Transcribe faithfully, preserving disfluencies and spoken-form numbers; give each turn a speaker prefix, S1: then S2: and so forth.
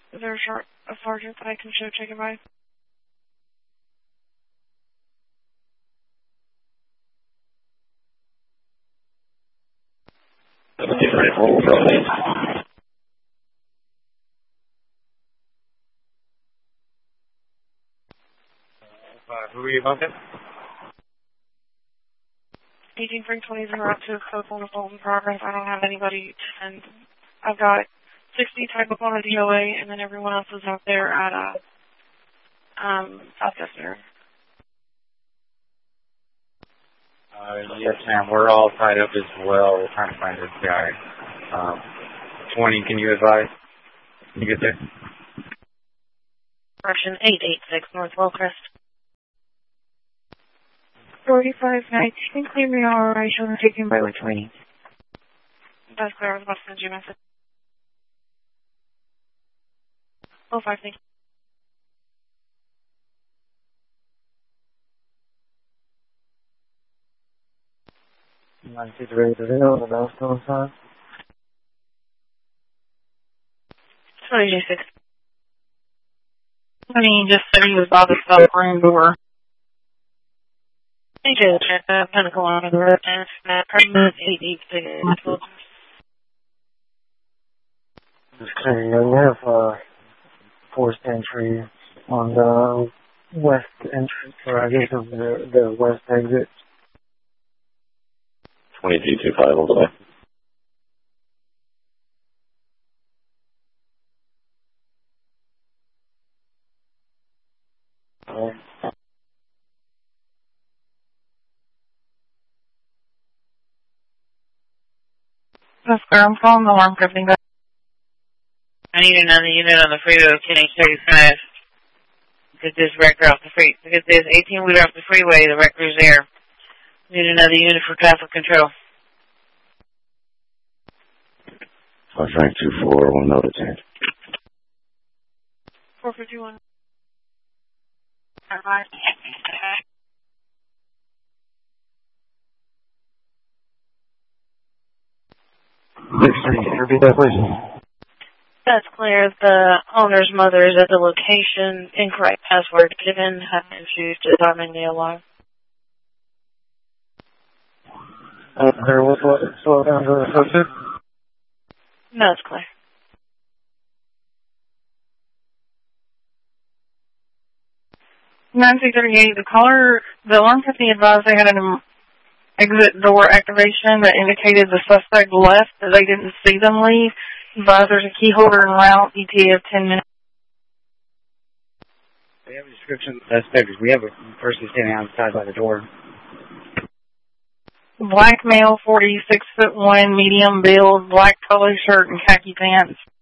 S1: Is there a, short, a sergeant that I can show taken by?
S2: Uh, who are you about it?
S1: eighteen three twenty zero up to a code one assault in progress. I don't have anybody to send. I've got sixty type up on a D O A, and then everyone else is out there at uh, um, Southwestern.
S2: Uh, yes, ma'am. We're all tied up as well. We're trying to find this guy. Um, twenty, can you advise? Can you get there?
S1: Russian eight eight six North Wellcrest. forty-five nineteen, clear me all right. Children taken by which way? That's clear. I was about to send you a message. Oh, five, thank you.
S3: nine six ready to zero, the bell still inside.
S1: twenty-six. I mean, just said he was by the south room door. Thank you, uh, Pinnacle on the road, and uh, permanent eight eight six.
S3: Just clear. Yeah, we have uh, forced entry on the west entrance, or I guess of the, the west exit.
S4: twenty-two two five all the way.
S1: That's where I'm calling the alarm company.
S5: I need another unit on the freeway of ten H thirty-five. Get this wrecker off the free. Get this eighteen wheeler off the freeway. The wrecker's there. Need another unit for traffic control.
S4: Five Frank two four one note ten.
S1: Four fifty one. Bye.
S3: Repeat that, please.
S1: That's clear. The owner's mother is at the location. Incorrect password given. Have issues disarming the alarm.
S3: Uh, there was what? Slow down to the subject?
S1: No, it's clear. nine six three eight, the caller, the alarm company advised they had an exit door activation that indicated the suspect left, but they didn't see them leave. Advised there's a key holder en route, E T A of ten minutes.
S2: We have a description of the suspect. We have a person standing outside by the door.
S1: Black male, forty-six foot one, medium build, black color shirt and khaki pants.